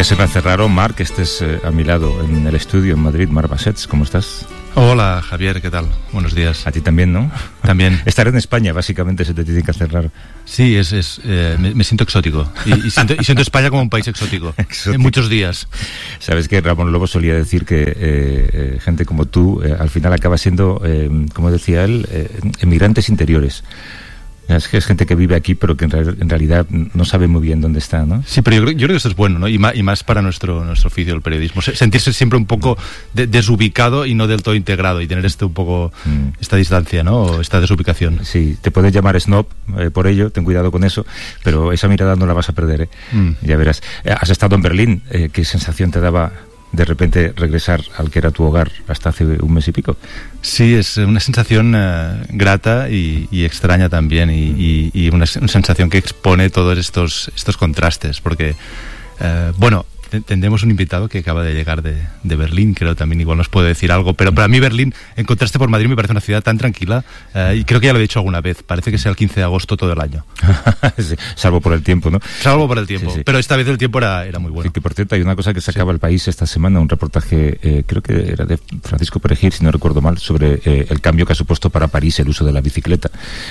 ya se me hace raro, Marc, que estés a mi lado en el estudio en Madrid. Marc Bassets, ¿cómo estás? Hola, Javier, ¿qué tal? Buenos días. A ti también, ¿no? También. Estar en España, básicamente, se te tiene que hacer raro. Sí, me siento exótico. Y siento España como un país exótico. En muchos días. Sabes que Ramón Lobo solía decir que gente como tú, al final acaba siendo, como decía él, emigrantes interiores. Es que es gente que vive aquí, pero que en realidad no sabe muy bien dónde está, ¿no? Sí, pero yo creo que eso es bueno, ¿no? Y más para nuestro oficio, el periodismo. Sentirse siempre un poco desubicado y no del todo integrado, y tener un poco esta distancia, ¿no? O esta desubicación. Sí, te puedes llamar snob por ello, ten cuidado con eso, pero esa mirada no la vas a perder, ¿eh? Ya verás. Has estado en Berlín, ¿qué sensación te daba de repente regresar al que era tu hogar hasta hace un mes y pico? Sí, es una sensación grata y extraña también, y una sensación que expone todos estos contrastes, porque, bueno, tendremos un invitado que acaba de llegar de Berlín, creo también igual nos puede decir algo, pero para mí Berlín, en contraste por Madrid, me parece una ciudad tan tranquila, y creo que ya lo he dicho alguna vez, parece que sea el 15 de agosto todo el año. Sí, salvo por el tiempo, ¿no? Salvo por el tiempo, sí. Pero esta vez el tiempo era muy bueno. Sí, que por cierto hay una cosa que sacaba El País esta semana, un reportaje, creo que era de Francisco Perejil, si no recuerdo mal, sobre el cambio que ha supuesto para París el uso de la bicicleta,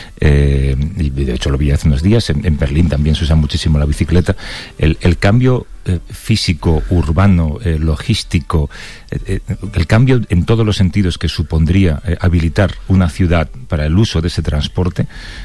y de hecho lo vi hace unos días, en Berlín también se usa muchísimo la bicicleta, el cambio físico, urbano, logístico, el cambio en todos los sentidos que supondría habilitar una ciudad para el uso de ese transporte.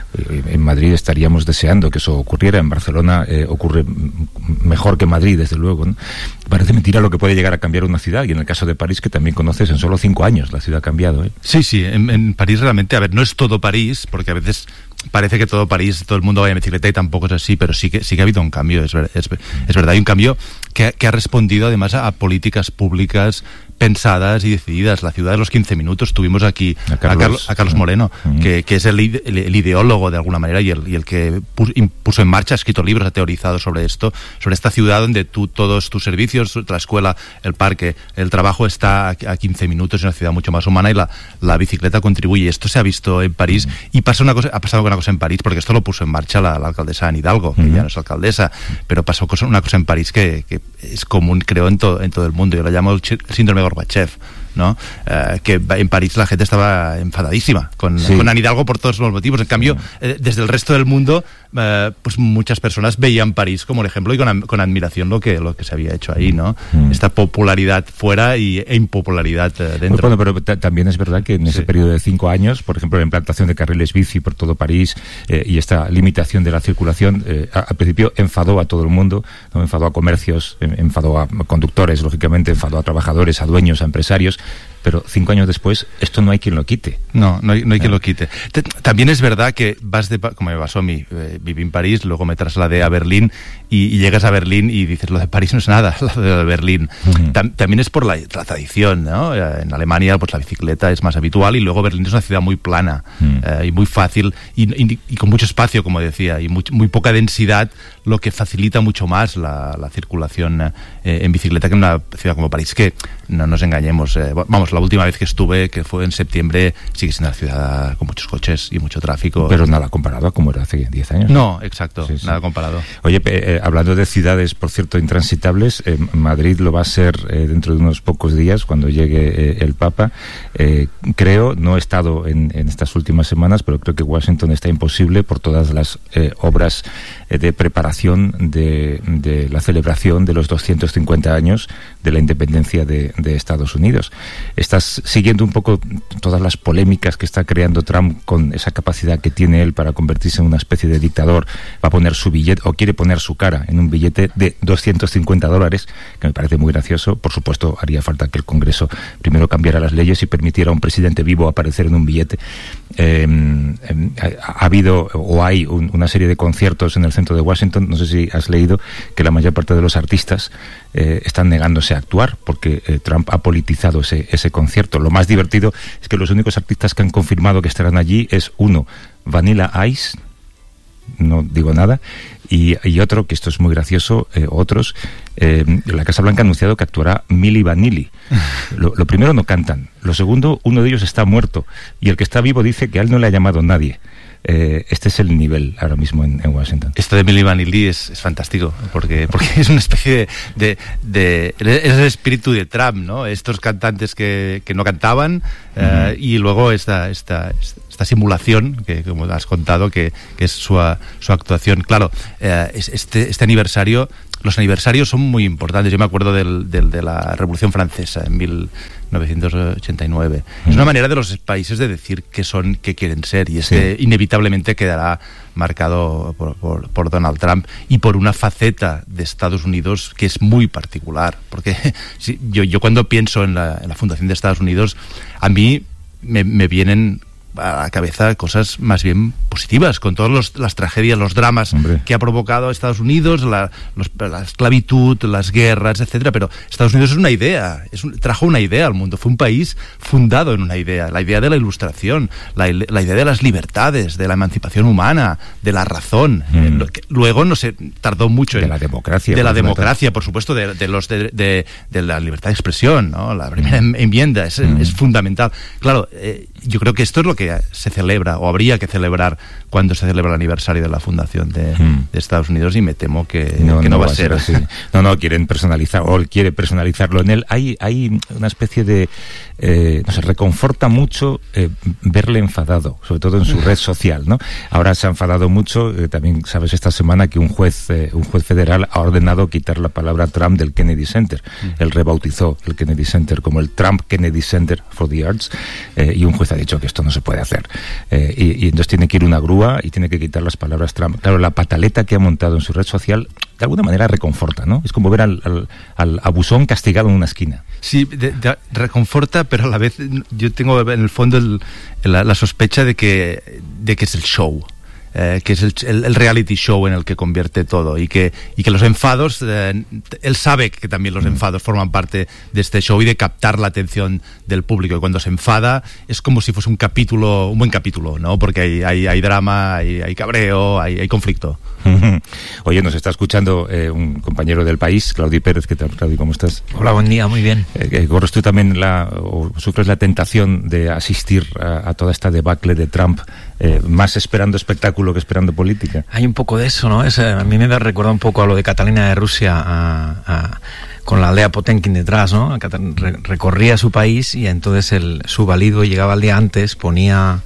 En Madrid estaríamos deseando que eso ocurriera, en Barcelona ocurre mejor que en Madrid, desde luego, ¿no? Parece mentira lo que puede llegar a cambiar una ciudad, y en el caso de París, que también conoces, en solo 5 años la ciudad ha cambiado, ¿eh? Sí, en París realmente, a ver, no es todo París, porque a veces parece que todo París, todo el mundo vaya en bicicleta, y tampoco es así, pero sí que ha habido un cambio, es verdad, hay un cambio que ha respondido además a políticas públicas pensadas y decididas. La ciudad de los 15 minutos, tuvimos aquí a Carlos Moreno, que es el ideólogo de alguna manera, y el que puso en marcha, ha escrito libros, ha teorizado sobre esto, sobre esta ciudad donde todos tus servicios, la escuela, el parque, el trabajo está a 15 minutos, es una ciudad mucho más humana, y la bicicleta contribuye. Esto se ha visto en París, y ha pasado una cosa en París, porque esto lo puso en marcha la alcaldesa Anne Hidalgo, que ya no es alcaldesa, pero pasó una cosa en París que es común, creo, en todo el mundo. Yo lo llamo el síndrome de Gorbachev, ¿no? Que en París la gente estaba enfadadísima con Anne Hidalgo por todos los motivos. En cambio, desde el resto del mundo, pues muchas personas veían París como el ejemplo, y con admiración lo que se había hecho ahí, ¿no? Esta popularidad fuera e impopularidad dentro. Bueno, pero también es verdad que en ese periodo de 5 años, por ejemplo, la implantación de carriles bici por todo París, y esta limitación de la circulación, al principio enfadó a todo el mundo, ¿no? Enfadó a comercios, enfadó a conductores, lógicamente, enfadó a trabajadores, a dueños, a empresarios. Pero 5 años después, esto no hay quien lo quite. No hay quien lo quite. También es verdad que como me pasó a mí, viví en París, luego me trasladé a Berlín, y llegas a Berlín y dices, lo de París no es nada, lo de Berlín. También es por la tradición, ¿no? En Alemania, pues la bicicleta es más habitual, y luego Berlín es una ciudad muy plana, y muy fácil, y con mucho espacio, como decía, y muy poca densidad, lo que facilita mucho más la circulación en bicicleta que en una ciudad como París, que no nos engañemos, vamos, la última vez que estuve, que fue en septiembre, sigue siendo una ciudad con muchos coches y mucho tráfico. Pero nada comparado a como era hace 10 años. No, exacto, sí. Nada comparado. Oye, hablando de ciudades, por cierto, intransitables, Madrid lo va a ser dentro de unos pocos días, cuando llegue el Papa. Creo, no he estado en estas últimas semanas, pero creo que Washington está imposible por todas las obras de preparación de la celebración de los 250 años de la independencia de Estados Unidos. Estás siguiendo un poco todas las polémicas que está creando Trump con esa capacidad que tiene él para convertirse en una especie de dictador. Va a poner su billete, o quiere poner su cara en un billete de $250, que me parece muy gracioso. Por supuesto, haría falta que el Congreso primero cambiara las leyes y permitiera a un presidente vivo aparecer en un billete. Ha habido o hay una serie de conciertos en el centro de Washington. No sé si has leído que la mayor parte de los artistas están negándose a actuar porque Trump ha politizado ese concierto. Lo más divertido es que los únicos artistas que han confirmado que estarán allí es uno, Vanilla Ice, no digo nada, y otro, que esto es muy gracioso, otros, la Casa Blanca ha anunciado que actuará Milli Vanilli. Lo primero, no cantan. Lo segundo, uno de ellos está muerto, y el que está vivo dice que a él no le ha llamado nadie. este es el nivel ahora mismo en Washington. Esto de Milli Vanilli es fantástico, porque es una especie es el espíritu de Trump, ¿no? Estos cantantes que no cantaban, y luego esta simulación que, como has contado, que es su actuación. Claro, este aniversario, los aniversarios son muy importantes. Yo me acuerdo de la Revolución Francesa en 1989. Es una manera de los países de decir qué quieren ser, y inevitablemente quedará marcado por Donald Trump y por una faceta de Estados Unidos que es muy particular, porque yo cuando pienso en la fundación de Estados Unidos, a mí me vienen a la cabeza cosas más bien positivas, con todas las tragedias, los dramas que ha provocado Estados Unidos, la esclavitud, las guerras, etcétera. Pero Estados Unidos es una idea, trajo una idea al mundo, fue un país fundado en una idea, la idea de la Ilustración, la idea de las libertades, de la emancipación humana, de la razón. Luego no se tardó mucho de la democracia, por supuesto, de la libertad de expresión, ¿no? La primera enmienda es fundamental. Claro, yo creo que esto es lo que se celebra, o habría que celebrar cuando se celebra el aniversario de la fundación de Estados Unidos, y me temo que no va a ser así. No, quieren personalizar, o él quiere personalizarlo en él. Hay una especie de reconforta mucho verle enfadado, sobre todo en su red social, ¿no? Ahora se ha enfadado mucho, también sabes esta semana que un juez federal ha ordenado quitar la palabra Trump del Kennedy Center. Él rebautizó el Kennedy Center como el Trump Kennedy Center for the Arts, y un juez ha dicho que esto no se puede hacer, y entonces tiene que ir una grúa y tiene que quitar las palabras Trump. Claro, la pataleta que ha montado en su red social de alguna manera reconforta, ¿no? Es como ver al abusón castigado en una esquina. Sí, reconforta, pero a la vez yo tengo en el fondo la sospecha de que es el show. Que es el reality show en el que convierte todo, y que los enfados, él sabe que también los enfados forman parte de este show y de captar la atención del público, y cuando se enfada es como si fuese un buen capítulo, ¿no? Porque hay drama, hay cabreo, hay conflicto. Oye, nos está escuchando un compañero del País, Claudi Pérez. ¿Qué tal, Claudi? ¿Cómo estás? Hola, buen día, muy bien. ¿Corres tú también o sufres la tentación de asistir a toda esta debacle de Trump, más esperando espectáculo que esperando política? Hay un poco de eso, ¿no? A mí me recuerda un poco a lo de Catalina de Rusia, con la aldea Potenkin detrás, ¿no? Recorría su país, y entonces su valido llegaba el día antes, ponía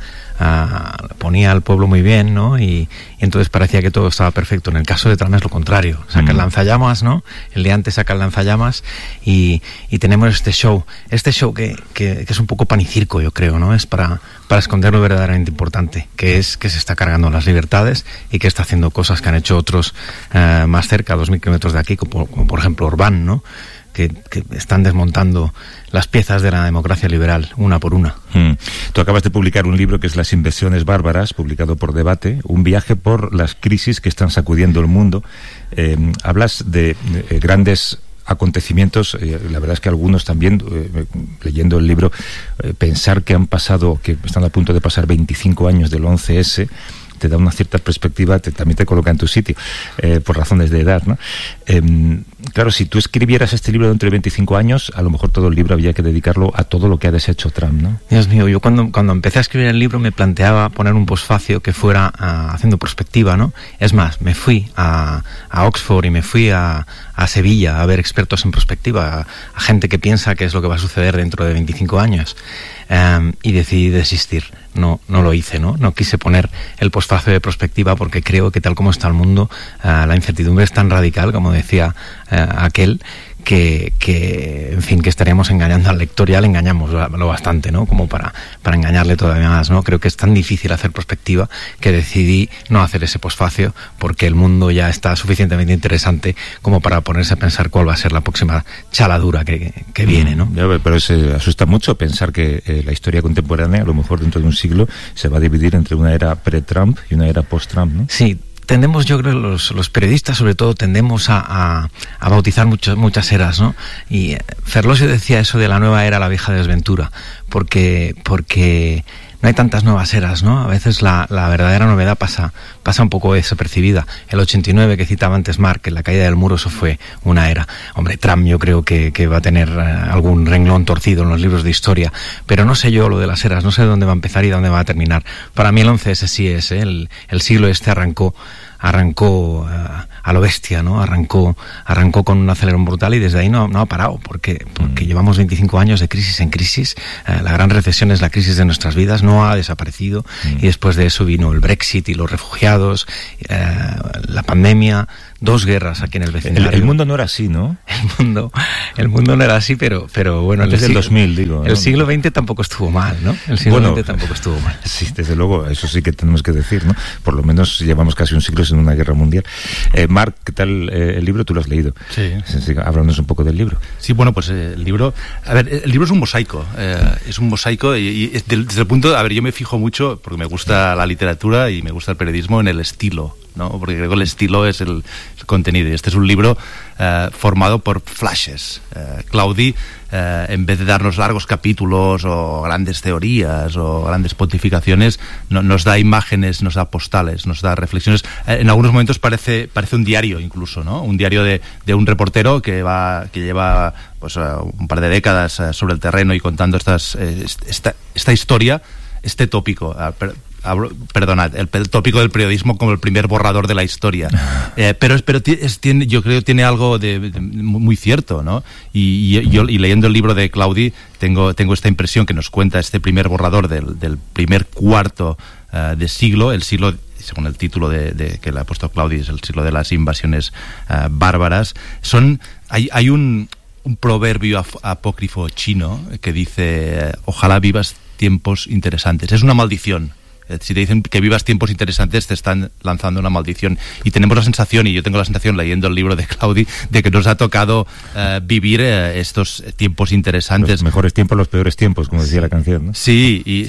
al pueblo muy bien, ¿no? Y entonces parecía que todo estaba perfecto. En el caso de Trump es lo contrario. Saca el lanzallamas, ¿no? El día antes saca el lanzallamas, y tenemos este show que es un poco pan y circo, yo creo, ¿no? Es para esconder lo verdaderamente importante, que es que se está cargando las libertades, y que está haciendo cosas que han hecho otros más cerca, a 2.000 kilómetros de aquí, como por ejemplo Orbán, ¿no? Que están desmontando las piezas de la democracia liberal una por una. Tú acabas de publicar un libro que es Las inversiones bárbaras, publicado por Debate, un viaje por las crisis que están sacudiendo el mundo. Hablas de grandes acontecimientos, la verdad es que algunos también, leyendo el libro, pensar que están a punto de pasar 25 años del 11S, te da una cierta perspectiva, también te coloca en tu sitio, por razones de edad, ¿no? Claro, si tú escribieras este libro dentro de 25 años, a lo mejor todo el libro había que dedicarlo a todo lo que ha deshecho Trump, ¿no? Dios mío, yo cuando empecé a escribir el libro me planteaba poner un posfacio que fuera haciendo perspectiva, ¿no? Es más, me fui a Oxford y me fui a Sevilla a ver expertos en perspectiva, a gente que piensa qué es lo que va a suceder dentro de 25 años. Y decidí desistir. No lo hice, ¿no? No quise poner el posfacio de perspectiva, porque creo que tal como está el mundo, la incertidumbre es tan radical, como decía aquel, que en fin, que estaríamos engañando al lector. Ya le engañamos lo bastante, ¿no? Como para engañarle todavía más, ¿no? Creo que es tan difícil hacer perspectiva que decidí no hacer ese posfacio, porque el mundo ya está suficientemente interesante como para ponerse a pensar cuál va a ser la próxima chaladura que viene, ¿no? Pero se asusta mucho pensar que la historia contemporánea, a lo mejor dentro de un siglo, se va a dividir entre una era pre-Trump y una era post-Trump, ¿no? Sí. Tendemos, yo creo, los periodistas sobre todo tendemos a bautizar muchas eras, ¿no? Y Ferlosio decía eso de la nueva era, la vieja desventura, porque no hay tantas nuevas eras, ¿no? A veces la verdadera novedad pasa un poco desapercibida. El 89 que citaba antes Mark, la caída del muro, eso fue una era. Hombre, Trump yo creo que va a tener algún renglón torcido en los libros de historia, pero no sé yo lo de las eras, no sé dónde va a empezar y dónde va a terminar. Para mí el 11 ese sí es, el siglo este arrancó a lo bestia, ¿no? Arrancó con un acelerón brutal y desde ahí no ha parado, porque llevamos 25 años de crisis en crisis. La gran recesión es la crisis de nuestras vidas, no ha desaparecido, y después de eso vino el Brexit y los refugiados, la pandemia, 2 guerras aquí en el vecindario. El mundo no era así, ¿no? El mundo no era así, pero bueno, desde el 2000, digo. El siglo XX tampoco estuvo mal, ¿no? El siglo XX tampoco estuvo mal. Sí, desde luego, eso sí que tenemos que decir, ¿no? Por lo menos llevamos casi un siglo sin una guerra mundial. Marc, ¿qué tal el libro? Tú lo has leído. Sí. Háblanos un poco del libro. Sí, bueno, pues el libro... A ver, el libro es un mosaico. Es un mosaico y desde el punto... A ver, yo me fijo mucho, porque me gusta la literatura y me gusta el periodismo, en el estilo, ¿no? Porque creo que el estilo es el contenido. Y este es un libro formado por flashes. Claudi, en vez de darnos largos capítulos o grandes teorías o grandes pontificaciones, nos da imágenes, nos da postales, nos da reflexiones. En algunos momentos parece un diario incluso, ¿no? Un diario de un reportero que lleva pues un par de décadas sobre el terreno y contando esta historia, este tópico. Perdonad, el tópico del periodismo como el primer borrador de la historia, pero yo creo que tiene algo de muy cierto, ¿no? Y leyendo el libro de Claudi tengo esta impresión que nos cuenta este primer borrador del primer cuarto de siglo, el siglo, según el título de que le ha puesto Claudi, es el siglo de las invasiones bárbaras. Hay un proverbio apócrifo chino que dice: ojalá vivas tiempos interesantes. Es una maldición. Si te dicen que vivas tiempos interesantes, te están lanzando una maldición. Y tenemos la sensación, y yo tengo la sensación leyendo el libro de Claudi, de que nos ha tocado vivir estos tiempos interesantes. Los mejores tiempos, los peores tiempos, como decía la canción, ¿no? Sí.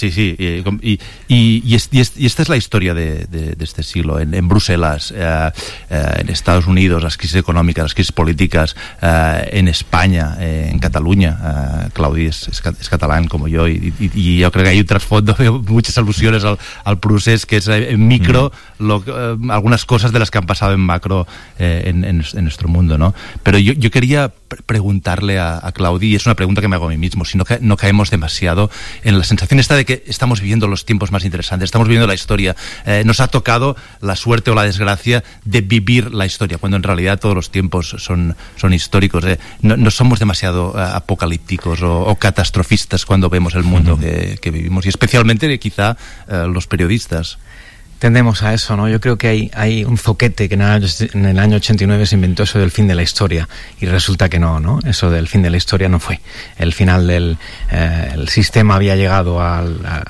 Y esta es la historia de este siglo. En Bruselas, en Estados Unidos, las crisis económicas, las crisis políticas, en España, en Cataluña. Claudi es catalán como yo, y yo creo que hay un trasfondo, veo muchas alusiones al procés, que es en micro algunas cosas de las que han pasado en macro en nuestro mundo, ¿no? Pero yo quería preguntarle a Claudi, y es una pregunta que me hago a mí mismo, si no caemos demasiado en la sensación esta de que estamos viviendo los tiempos más interesantes, estamos viviendo la historia, nos ha tocado la suerte o la desgracia de vivir la historia, cuando en realidad todos los tiempos son históricos. No somos demasiado apocalípticos o catastrofistas cuando vemos el mundo que vivimos, y especialmente quizá los periodistas. Tendemos a eso, ¿no? Yo creo que hay un zoquete que en el año 89 se inventó eso del fin de la historia, y resulta que no, eso del fin de la historia no fue. El final el sistema había llegado a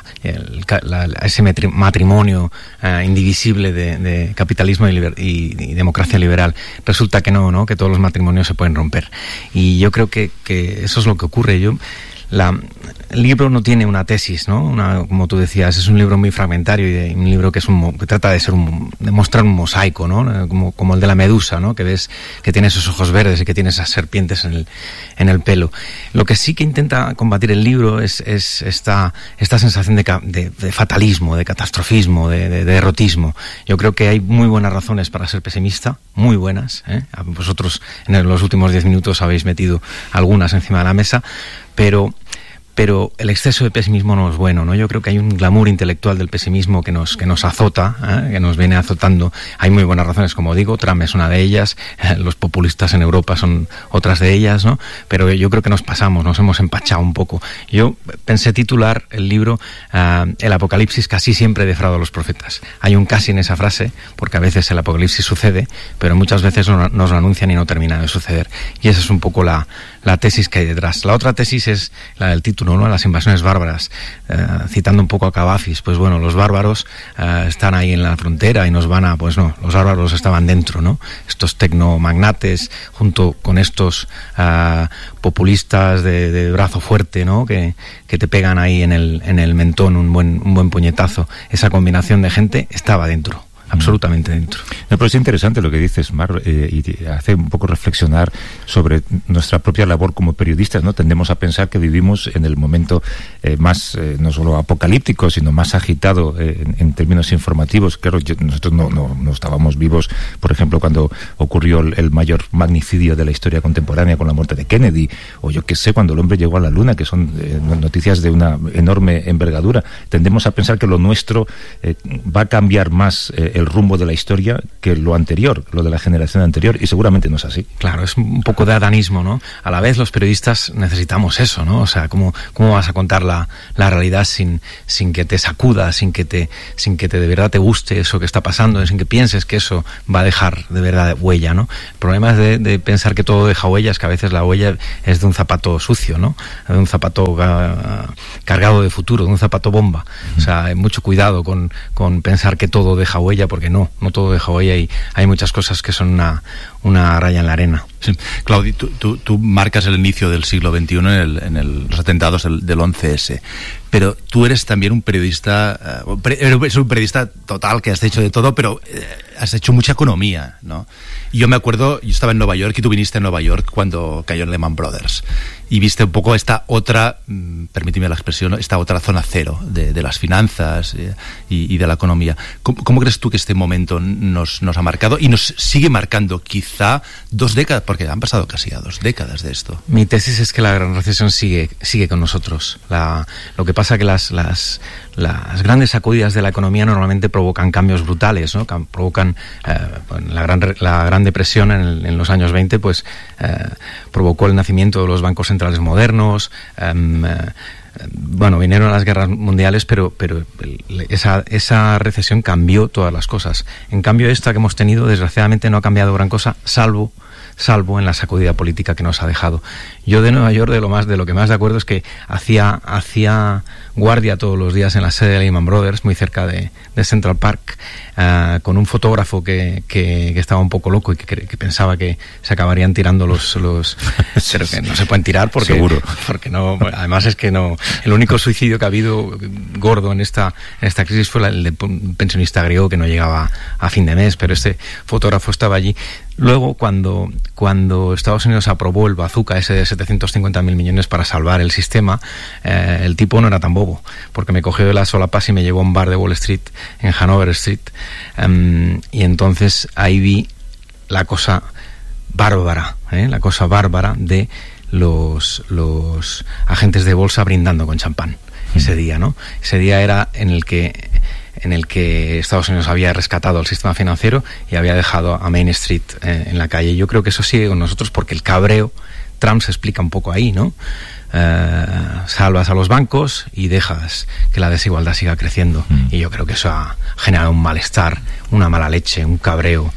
ese matrimonio indivisible de capitalismo y democracia liberal. Resulta que no, que todos los matrimonios se pueden romper. Y yo creo que eso es lo que ocurre. El libro no tiene una tesis, ¿no? Como tú decías, es un libro muy fragmentario y un libro que trata de mostrar un mosaico, ¿no? Como el de la medusa, ¿no? Que ves que tiene esos ojos verdes y que tiene esas serpientes en el pelo. Lo que sí que intenta combatir el libro es esta sensación de fatalismo, de catastrofismo, de derrotismo. Yo creo que hay muy buenas razones para ser pesimista, muy buenas, ¿eh? Vosotros en los últimos 10 minutos habéis metido algunas encima de la mesa, pero el exceso de pesimismo no es bueno, ¿no? Yo creo que hay un glamour intelectual del pesimismo que nos azota, que nos viene azotando. Hay muy buenas razones, como digo, Trump es una de ellas, los populistas en Europa son otras de ellas, ¿no? Pero yo creo que nos hemos empachado un poco. Yo pensé titular el libro El Apocalipsis casi siempre defrauda a los profetas. Hay un casi en esa frase, porque a veces el apocalipsis sucede, pero muchas veces nos lo anuncian y no termina de suceder. Y esa es un poco la tesis que hay detrás. La otra tesis es la del título, ¿no? Las invasiones bárbaras, citando un poco a Cavafis. Pues bueno, los bárbaros están ahí en la frontera y nos van a... Pues no, los bárbaros estaban dentro, ¿no? Estos tecnomagnates junto con estos populistas de brazo fuerte, ¿no? Que te pegan ahí en el mentón un buen puñetazo. Esa combinación de gente estaba dentro. absolutamente dentro. No, pero es interesante lo que dices, Mar, y te hace un poco reflexionar sobre nuestra propia labor como periodistas, ¿no? Tendemos a pensar que vivimos en el momento más, no solo apocalíptico, sino más agitado en términos informativos. Claro, nosotros no estábamos vivos, por ejemplo, cuando ocurrió el mayor magnicidio de la historia contemporánea con la muerte de Kennedy, o yo qué sé, cuando el hombre llegó a la Luna, que son noticias de una enorme envergadura. Tendemos a pensar que lo nuestro va a cambiar más el rumbo de la historia que lo anterior, lo de la generación anterior, y seguramente no es así. Claro, es un poco de adanismo, ¿no? A la vez los periodistas necesitamos eso, ¿no? O sea, ¿cómo vas a contar la realidad sin que te sacuda, sin que de verdad te guste eso que está pasando, sin que pienses que eso va a dejar de verdad huella, ¿no? El problema es de pensar que todo deja huellas, que a veces la huella es de un zapato sucio, ¿no? De un zapato cargado de futuro, de un zapato bomba. O sea, mucho cuidado con pensar que todo deja huella, porque no todo deja huella, y hay muchas cosas que son una raya en la arena. Sí. Claudi, tú marcas el inicio del siglo XXI en los atentados del 11S, pero tú eres también un periodista, eres un periodista total, que has hecho de todo, pero has hecho mucha economía, ¿no? Y yo me acuerdo, yo estaba en Nueva York y tú viniste a Nueva York cuando cayó Lehman Brothers y viste un poco esta otra, permíteme la expresión, esta otra zona cero de las finanzas y de la economía. ¿Cómo crees tú que este momento nos ha marcado y nos sigue marcando quizá 2 décadas? Porque han pasado casi ya 2 décadas de esto. Mi tesis es que la gran recesión sigue con nosotros. Lo que pasa que las grandes sacudidas de la economía normalmente provocan cambios brutales, ¿no? Provocan la Gran Depresión en los años 20, pues provocó el nacimiento de los bancos centrales modernos. Bueno, vinieron las guerras mundiales, pero esa recesión cambió todas las cosas. En cambio, esta que hemos tenido, desgraciadamente, no ha cambiado gran cosa, salvo en la sacudida política que nos ha dejado. Yo de Nueva York, de lo que más de acuerdo es que hacía guardia todos los días en la sede de Lehman Brothers, muy cerca de Central Park, con un fotógrafo que estaba un poco loco y que pensaba que se acabarían tirando los pero que no se pueden tirar porque seguro, porque no, además es que no, el único suicidio que ha habido gordo en esta crisis fue el de un pensionista griego que no llegaba a fin de mes, pero este fotógrafo estaba allí. Luego, cuando Estados Unidos aprobó el bazooka ese de 750.000 millones para salvar el sistema, el tipo no era tan bobo, porque me cogió de las solapas y me llevó a un bar de Wall Street, en Hanover Street, y entonces ahí vi la cosa bárbara de los agentes de bolsa brindando con champán ese día, ¿no? Ese día era en el que Estados Unidos había rescatado el sistema financiero y había dejado a Main Street en la calle. Yo creo que eso sigue con nosotros porque el cabreo, Trump se explica un poco ahí, ¿no? Salvas a los bancos y dejas que la desigualdad siga creciendo. Y yo creo que eso ha generado un malestar, una mala leche, un cabreo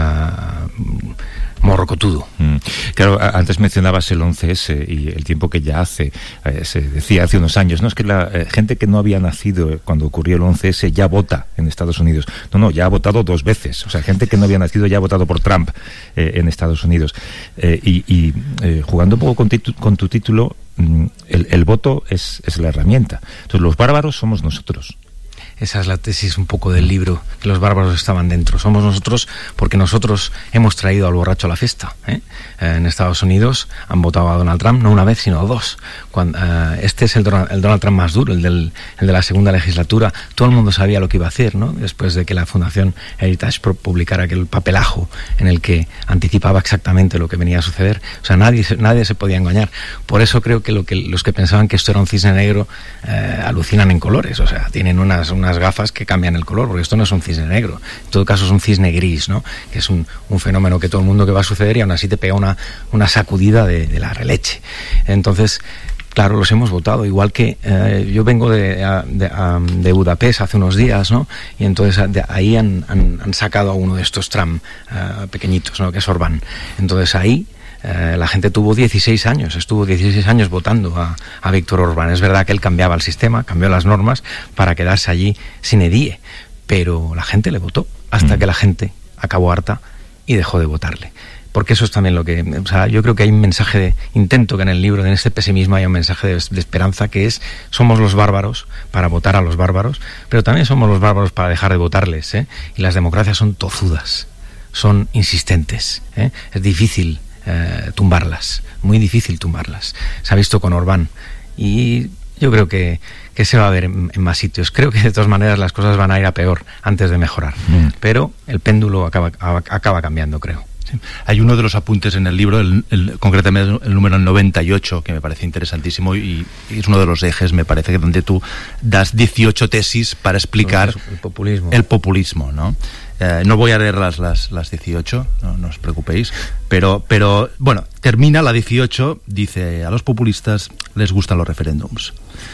morrocotudo. Claro, antes mencionabas el 11S y el tiempo que ya hace, se decía hace unos años, no es que la gente que no había nacido cuando ocurrió el 11S ya vota en Estados Unidos. No, ya ha votado 2 veces. O sea, gente que no había nacido ya ha votado por Trump en Estados Unidos. Y jugando un poco con tu título, el voto es la herramienta. Entonces, los bárbaros somos nosotros. Esa es la tesis un poco del libro, que los bárbaros estaban dentro. Somos nosotros porque nosotros hemos traído al borracho a la fiesta. En Estados Unidos han votado a Donald Trump no una vez, sino 2. Este es el Donald Trump más duro, el de la segunda legislatura. Todo el mundo sabía lo que iba a hacer, ¿no? Después de que la Fundación Heritage publicara aquel papelajo en el que anticipaba exactamente lo que venía a suceder. O sea, nadie se podía engañar. Por eso creo que los que pensaban que esto era un cisne negro alucinan en colores. O sea, tienen unas gafas que cambian el color, porque esto no es un cisne negro, en todo caso es un cisne gris, ¿no? Que es un fenómeno que todo el mundo que va a suceder y aún así te pega una sacudida de la releche. Entonces, claro, los hemos votado, igual que yo vengo de Budapest hace unos días, ¿no? Y entonces de ahí han sacado a uno de estos Trump pequeñitos, ¿no? Que es Orbán. Entonces ahí la gente estuvo 16 años votando a Víctor Orbán. Es verdad que él cambiaba el sistema, cambió las normas para quedarse allí sin edie, pero la gente le votó hasta que la gente acabó harta y dejó de votarle. porque eso es también lo que... O sea, yo creo que hay un mensaje intento que en el libro, en este pesimismo, haya un mensaje de esperanza, que es: somos los bárbaros para votar a los bárbaros, pero también somos los bárbaros para dejar de votarles, ¿eh? Y las democracias son tozudas, son insistentes, ¿eh? Es difícil tumbarlas, muy difícil tumbarlas. Se ha visto con Orbán, y yo creo que se va a ver en más sitios. Creo que de todas maneras las cosas van a ir a peor antes de mejorar, pero el péndulo acaba cambiando, creo. Sí. Hay uno de los apuntes en el libro, concretamente el número 98, que me parece interesantísimo, y es uno de los ejes, me parece, que donde tú das 18 tesis para explicar el populismo, ¿no? No voy a leer las 18, no os preocupéis, pero bueno, termina la 18, dice: a los populistas les gustan los referéndums.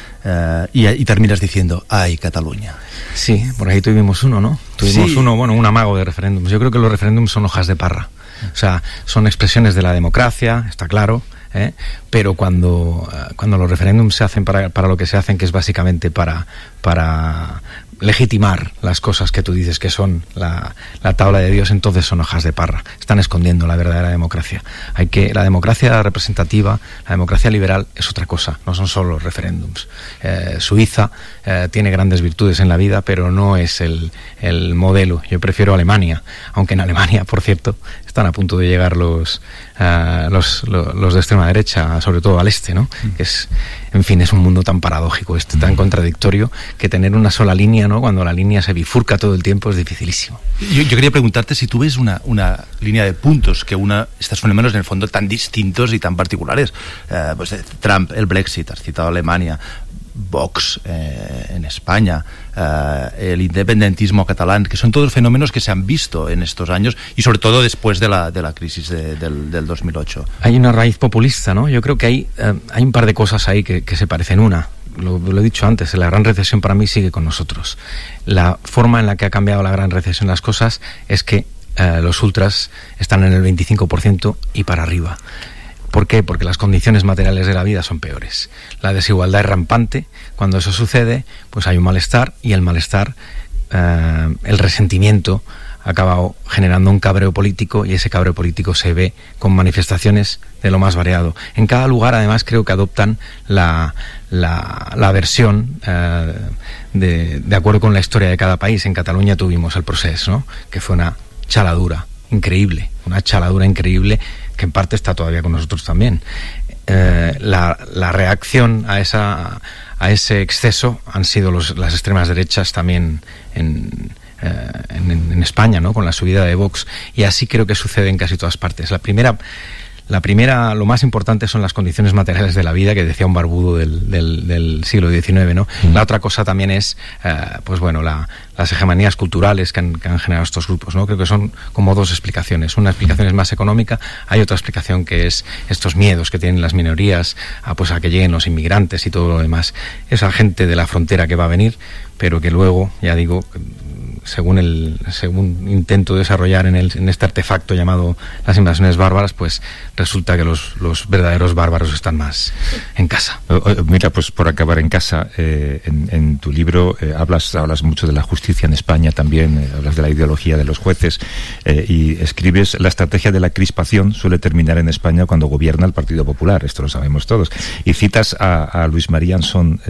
Y terminas diciendo: ¡ay, Cataluña! Sí, por ahí tuvimos uno, ¿no? Tuvimos un amago de referéndums. Yo creo que los referéndums son hojas de parra. O sea, son expresiones de la democracia, está claro, pero cuando los referéndums se hacen para lo que se hacen, que es básicamente para legitimar las cosas que tú dices que son la tabla de Dios, entonces son hojas de parra. Están escondiendo la verdadera democracia. La democracia representativa, la democracia liberal es otra cosa, no son solo los referéndums. Suiza tiene grandes virtudes en la vida, pero no es el modelo. Yo prefiero Alemania, aunque en Alemania, por cierto, están a punto de llegar los de extrema derecha, sobre todo al este, ¿no? Que es, en fin, es un mundo tan paradójico, tan contradictorio, que tener una sola línea, ¿no? Cuando la línea se bifurca todo el tiempo, es dificilísimo. Yo quería preguntarte si tú ves una línea de puntos que una estos fenómenos en el fondo tan distintos y tan particulares. Pues Trump, el Brexit, has citado Alemania, Vox en España, el independentismo catalán, que son todos fenómenos que se han visto en estos años y sobre todo después de la crisis del 2008. Hay una raíz populista, ¿no? Yo creo que hay un par de cosas ahí que se parecen. Una, lo he dicho antes, la gran recesión para mí sigue con nosotros. La forma en la que ha cambiado la gran recesión las cosas es que los ultras están en el 25% y para arriba. ¿Por qué? Porque las condiciones materiales de la vida son peores. La desigualdad es rampante. Cuando eso sucede, pues hay un malestar, y el malestar, el resentimiento, ha acabado generando un cabreo político, y ese cabreo político se ve con manifestaciones de lo más variado. En cada lugar, además, creo que adoptan la versión de acuerdo con la historia de cada país. En Cataluña tuvimos el Procés, ¿no? Que fue una chaladura increíble, que en parte está todavía con nosotros también. La reacción a ese exceso han sido las extremas derechas también en España, ¿no? Con la subida de Vox, y así creo que sucede en casi todas partes. La primera, lo más importante son las condiciones materiales de la vida, que decía un barbudo del siglo XIX, ¿no? La otra cosa también es, las hegemonías culturales que han generado estos grupos, ¿no? Creo que son como dos explicaciones. Una explicación es más económica, hay otra explicación que es estos miedos que tienen las minorías a que lleguen los inmigrantes y todo lo demás. Esa gente de la frontera que va a venir, pero que luego, ya digo, según intento desarrollar en este artefacto llamado las invasiones bárbaras, pues resulta que los verdaderos bárbaros están más en casa. Mira, pues por acabar en casa, en tu libro hablas mucho de la justicia en España también, hablas de la ideología de los jueces, y escribes: la estrategia de la crispación suele terminar en España cuando gobierna el Partido Popular, esto lo sabemos todos, y citas a Luis María Ansón,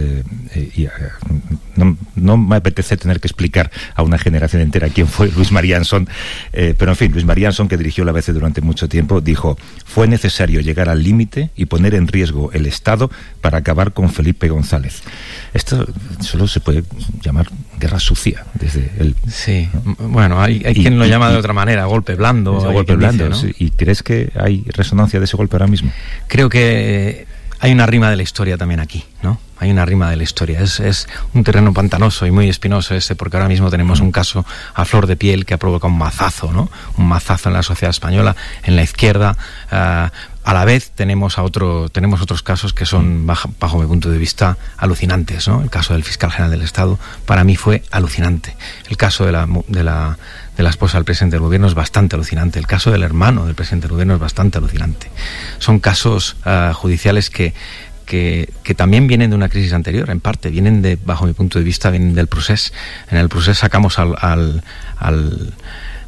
no me apetece tener que explicar a una generación entera quién fue Luis María Ansón, pero en fin, Luis María Ansón, que dirigió la ABC durante mucho tiempo, dijo: fue necesario llegar al límite y poner en riesgo el Estado para acabar con Felipe González. Esto solo se puede llamar guerra sucia desde el... Sí, ¿no? Bueno, hay quien lo llama de otra manera, golpe blando. Golpe blando, dice, ¿no? ¿Y crees que hay resonancia de ese golpe ahora mismo? Creo que hay una rima de la historia también aquí, ¿no? Hay una rima de la historia. Es un terreno pantanoso y muy espinoso porque ahora mismo tenemos un caso a flor de piel que ha provocado un mazazo, ¿no? Un mazazo en la sociedad española, en la izquierda. A la vez tenemos otros casos que son, bajo mi punto de vista, alucinantes, ¿no? El caso del fiscal general del Estado para mí fue alucinante. El caso de la esposa del presidente del gobierno es bastante alucinante. El caso del hermano del presidente del gobierno es bastante alucinante. Son casos judiciales que también vienen de una crisis anterior, en parte, bajo mi punto de vista, vienen del Procés. En el Procés sacamos al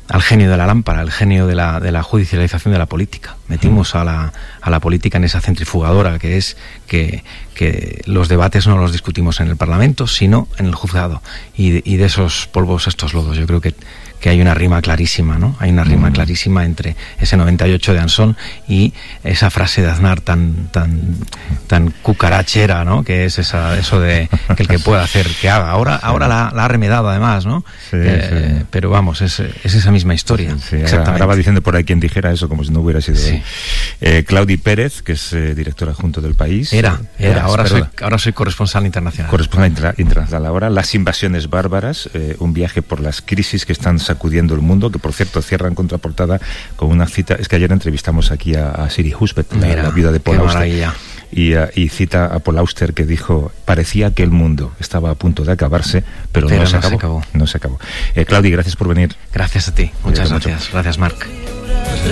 al genio de la lámpara, al genio de la judicialización de la política. Metimos a la política en esa centrifugadora que es que los debates no los discutimos en el Parlamento, sino en el juzgado. Y de esos polvos estos lodos. Yo creo que hay una rima clarísima, ¿no? Hay una rima clarísima entre ese 98 de Ansón y esa frase de Aznar tan cucarachera, ¿no? Que es eso de que el que pueda hacer, que haga. Ahora la ha remedado además, ¿no? Sí, pero vamos, es esa misma historia. Sí, ahora va diciendo por ahí quien dijera eso como si no hubiera sido él. Claudi Pérez, que es director adjunto del País. Ahora soy corresponsal internacional. Corresponsal internacional ahora. Las invasiones bárbaras, un viaje por las crisis que están sacudiendo el mundo, que por cierto cierran contraportada con una cita. Es que ayer entrevistamos aquí a Siri Husbeth, la viuda de Paul Auster, y cita a Paul Auster, que dijo: parecía que el mundo estaba a punto de acabarse, pero no se acabó. No se acabó. Claudi, gracias por venir. Gracias a ti. Muchas gracias. Gracias, Marc.